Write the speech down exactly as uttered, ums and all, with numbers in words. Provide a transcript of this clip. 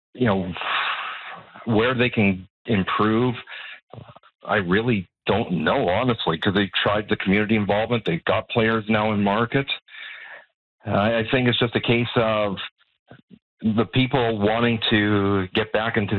you know, where they can improve, I really don't know, honestly, because they tried the community involvement. They've got players now in market. Uh, I think it's just a case of the people wanting to get back into